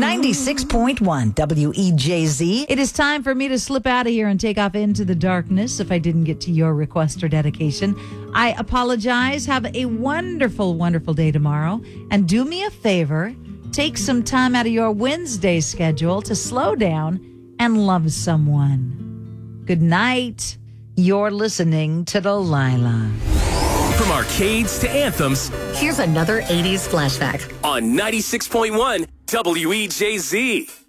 96.1 WEJZ. It is time for me to slip out of here and take off into the darkness if I didn't get to your request or dedication. I apologize. Have a wonderful, wonderful day tomorrow. And do me a favor, take some time out of your Wednesday schedule to slow down and love someone. Good night. You're listening to Delilah. From arcades to anthems, here's another 80s flashback on 96.1 WEJZ.